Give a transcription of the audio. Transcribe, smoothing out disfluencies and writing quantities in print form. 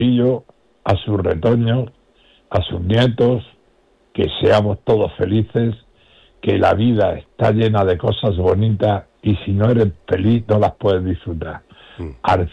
hijos, a sus retoños, a sus nietos, que seamos todos felices, que la vida está llena de cosas bonitas y si no eres feliz no las puedes disfrutar. Al